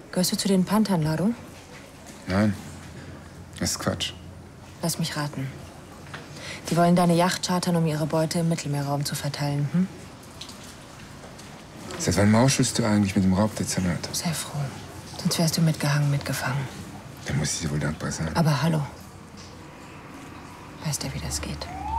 Gehörst du zu den Panthern-Ladung? Nein, das ist Quatsch. Lass mich raten. Die wollen deine Yacht chartern, um ihre Beute im Mittelmeerraum zu verteilen, hm? Seit wann mauschelst du eigentlich mit dem Raubdezernat? Sei froh. Sonst wärst du mitgehangen, mitgefangen. Dann muss ich dir wohl dankbar sein. Aber hallo. Weißt du, wie das geht?